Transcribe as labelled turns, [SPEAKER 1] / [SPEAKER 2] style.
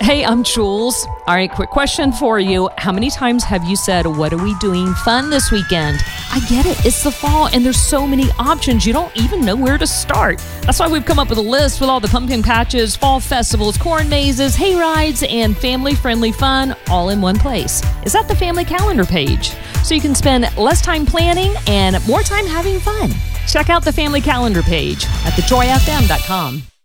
[SPEAKER 1] Hey, I'm Jules. All right, quick question for you. How many times have you said, what are we doing fun this weekend? I get it. It's the fall and there's so many options. You don't even know where to start. That's why we've come up with a list with all the pumpkin patches, fall festivals, corn mazes, hay rides, and family-friendly fun all in one place. It's at the family calendar page. So you can spend less time planning and more time having fun. Check out the family calendar page at thejoyfm.com.